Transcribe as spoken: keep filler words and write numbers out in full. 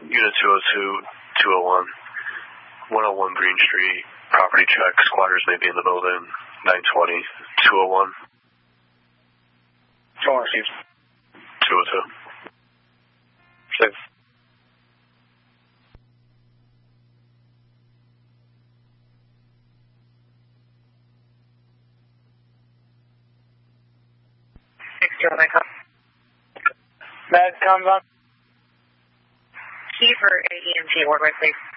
Unit two oh two, two oh one. one oh one Green Street, property check, squatters may be in the building, nine twenty, two oh one. two oh one, Steve. two oh two. Six. six zero, Med-Com. Med-Com's on. Key for E M T, Wardway, please.